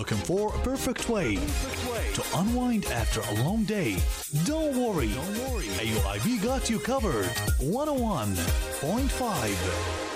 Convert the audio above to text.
Looking for a perfect way to unwind after a long day? Don't worry. AUIB got you covered. 101.5.